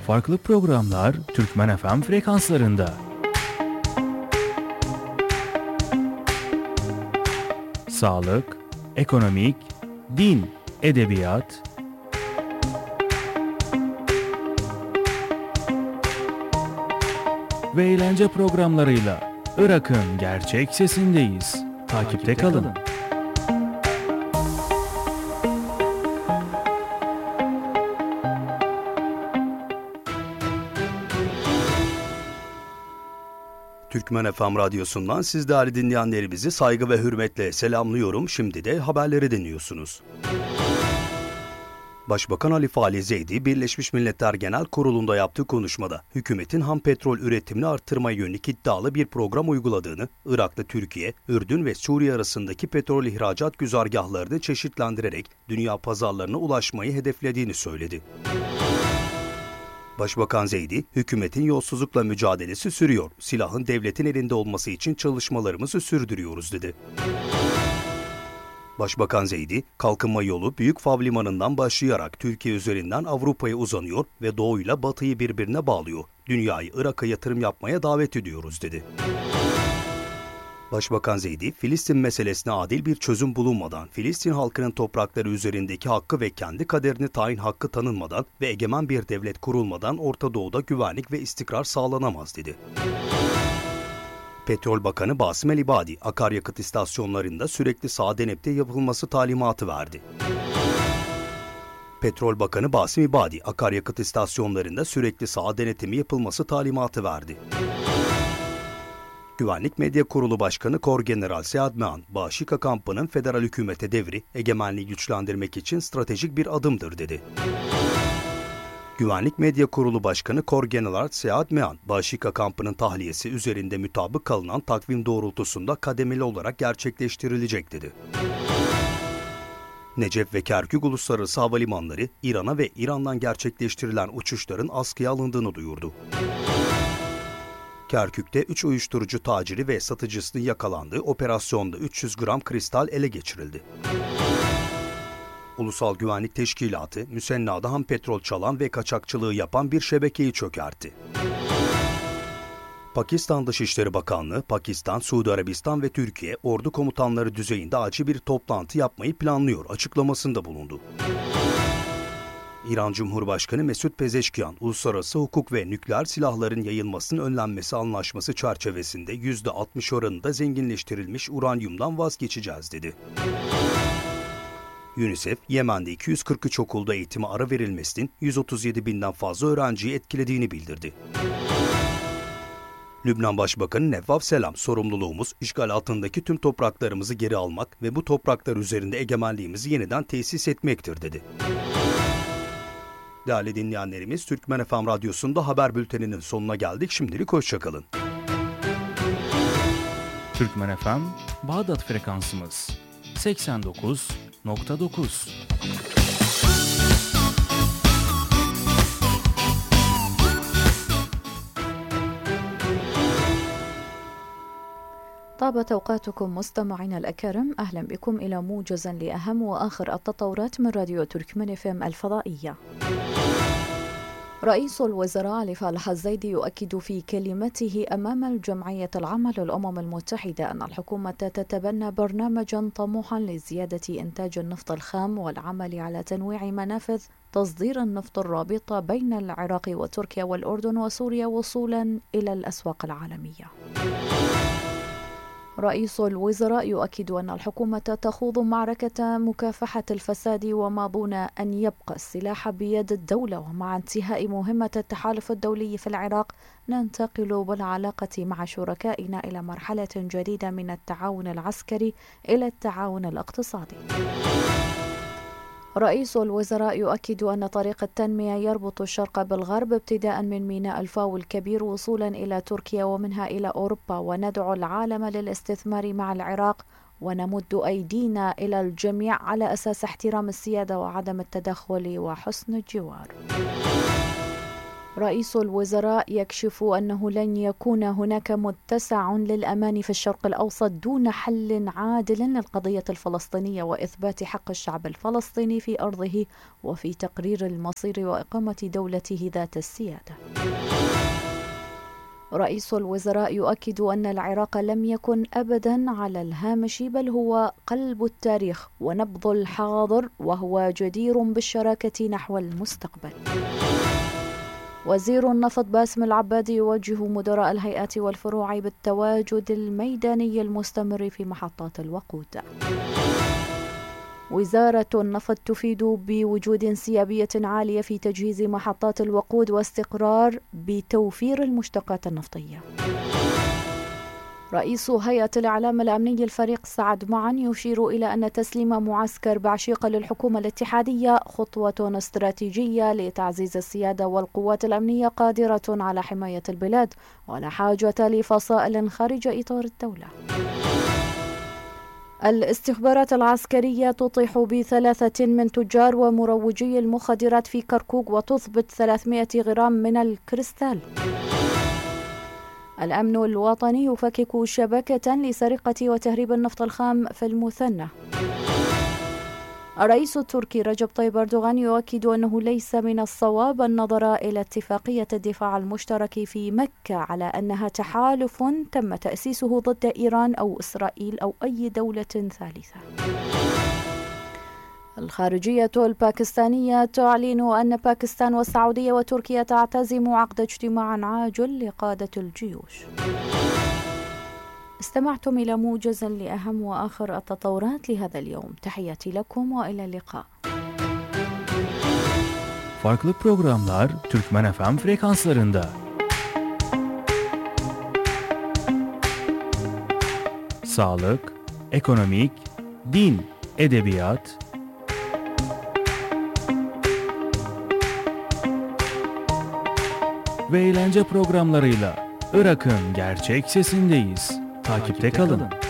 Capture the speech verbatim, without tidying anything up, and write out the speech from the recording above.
farklı programlar Türkmen F M frekanslarında. Sağlık, ekonomik, din, edebiyat, ve eğlence programlarıyla Irak'ın gerçek sesindeyiz. Takipte, Takipte kalın. kalın. Türkmen F M Radyosu'ndan siz değerli dinleyenlerimizi saygı ve hürmetle selamlıyorum. Şimdi de haberleri dinliyorsunuz. Başbakan Ali Fali Zeydi, Birleşmiş Milletler Genel Kurulu'nda yaptığı konuşmada hükümetin ham petrol üretimini arttırmaya yönelik iddialı bir program uyguladığını, Irak'la Türkiye, Ürdün ve Suriye arasındaki petrol ihracat güzergahlarını çeşitlendirerek dünya pazarlarına ulaşmayı hedeflediğini söyledi. Başbakan Zeydi, hükümetin yolsuzlukla mücadelesi sürüyor, silahın devletin elinde olması için çalışmalarımızı sürdürüyoruz dedi. Başbakan Zeydi, kalkınma yolu Büyük Fav Limanı'ndan başlayarak Türkiye üzerinden Avrupa'ya uzanıyor ve doğuyla batıyı birbirine bağlıyor. Dünyayı Irak'a yatırım yapmaya davet ediyoruz dedi. Başbakan Zeydi, Filistin meselesine adil bir çözüm bulunmadan, Filistin halkının toprakları üzerindeki hakkı ve kendi kaderini tayin hakkı tanınmadan ve egemen bir devlet kurulmadan Orta Doğu'da güvenlik ve istikrar sağlanamaz dedi. Petrol Bakanı Basım El-İbadi, akaryakıt istasyonlarında sürekli sağ denetli yapılması talimatı verdi. Petrol Bakanı Basım İbadi, akaryakıt istasyonlarında sürekli sağ denetimi yapılması talimatı verdi. Güvenlik Medya Kurulu Başkanı Korgeneral Sead Mehan, Başika kampının federal hükümete devri, egemenliği güçlendirmek için stratejik bir adımdır dedi. Güvenlik Medya Kurulu Başkanı Korgeneral Sead Mehan, Başika kampının tahliyesi üzerinde mutabık kalınan takvim doğrultusunda kademeli olarak gerçekleştirilecek dedi. Necef ve Kerkük Uluslararası Havalimanları, İran'a ve İran'dan gerçekleştirilen uçuşların askıya alındığını duyurdu. Kerkük'te üç uyuşturucu taciri ve satıcısının yakalandığı operasyonda üç yüz gram kristal ele geçirildi. Ulusal Güvenlik Teşkilatı, Müsenna'da ham petrol çalan ve kaçakçılığı yapan bir şebekeyi çökertti. Pakistan Dışişleri Bakanlığı, Pakistan, Suudi Arabistan ve Türkiye ordu komutanları düzeyinde acil bir toplantı yapmayı planlıyor açıklamasında bulundu. İran Cumhurbaşkanı Mesut Pezeşkiyan, uluslararası hukuk ve nükleer silahların yayılmasının önlenmesi anlaşması çerçevesinde yüzde altmış oranında zenginleştirilmiş uranyumdan vazgeçeceğiz dedi. UNICEF, Yemen'de iki yüz kırk üç okulda eğitime ara verilmesinin yüz otuz yedi binden fazla öğrenciyi etkilediğini bildirdi. Lübnan Başbakanı Nevvaf Selam, sorumluluğumuz işgal altındaki tüm topraklarımızı geri almak ve bu topraklar üzerinde egemenliğimizi yeniden tesis etmektir dedi. Değerli dinleyenlerimiz, Türkmen F M Radyosu'nda haber bülteninin sonuna geldik. Şimdilik hoşçakalın. Türkmen F M, Bağdat frekansımız seksen dokuz nokta dokuz. طابت أوقاتكم مستمعينا الأكارم. أهلا بكم إلى موجز لأهم وآخر التطورات من راديو تركمان اف ام الفضائية. رئيس الوزراء علي فالح الزيدي يؤكد في كلمته أمام الجمعية العامة للأمم المتحدة أن الحكومة تتبنى برنامجا طموحا لزيادة إنتاج النفط الخام والعمل على تنويع منافذ تصدير النفط الرابطة بين العراق وتركيا والأردن وسوريا وصولا إلى الأسواق العالمية. رئيس الوزراء يؤكد أن الحكومة تخوض معركة مكافحة الفساد وما دون أن يبقى السلاح بيد الدولة، ومع انتهاء مهمة التحالف الدولي في العراق ننتقل بالعلاقة مع شركائنا إلى مرحلة جديدة من التعاون العسكري إلى التعاون الاقتصادي. رئيس الوزراء يؤكد أن طريق التنمية يربط الشرق بالغرب ابتداء من ميناء الفاو الكبير وصولا إلى تركيا ومنها إلى أوروبا، وندعو العالم للاستثمار مع العراق ونمد أيدينا إلى الجميع على أساس احترام السيادة وعدم التدخل وحسن الجوار. رئيس الوزراء يكشف أنه لن يكون هناك متسع للأمان في الشرق الأوسط دون حل عادل للقضية الفلسطينية وإثبات حق الشعب الفلسطيني في أرضه وفي تقرير المصير وإقامة دولته ذات السيادة. رئيس الوزراء يؤكد أن العراق لم يكن أبدا على الهامش، بل هو قلب التاريخ ونبض الحاضر، وهو جدير بالشراكة نحو المستقبل. وزير النفط باسم العبادي يوجه مدراء الهيئات والفروع بالتواجد الميداني المستمر في محطات الوقود. وزارة النفط تفيد بوجود انسيابية عالية في تجهيز محطات الوقود واستقرار بتوفير المشتقات النفطية. رئيس هيئة الإعلام الأمني الفريق سعد معن يشير إلى أن تسليم معسكر بعشيقة للحكومة الاتحادية خطوة استراتيجية لتعزيز السيادة والقوات الأمنية قادرة على حماية البلاد ولا حاجة لفصائل خارج إطار الدولة. الاستخبارات العسكرية تطيح بثلاثة من تجار ومروجي المخدرات في كركوك وتثبت ثلاثمائة غرام من الكريستال. الأمن الوطني يفكك شبكة لسرقة وتهريب النفط الخام في المثنى. الرئيس التركي رجب طيب أردوغان يؤكد أنه ليس من الصواب النظر إلى اتفاقية الدفاع المشترك في مكة على أنها تحالف تم تأسيسه ضد إيران أو إسرائيل أو أي دولة ثالثة. الخارجية الباكستانية تعلن أن باكستان والسعودية وتركيا تعتزم عقد اجتماع عاجل لقادة الجيوش. استمعتم إلى موجز لأهم وآخر التطورات لهذا اليوم. تحياتي لكم وإلى اللقاء. Farklı programlar Türkmen F M frekanslarında. Sağlık, ekonomik, din, edebiyat, ve eğlence programlarıyla Irak'ın gerçek sesindeyiz. Takipte kalın.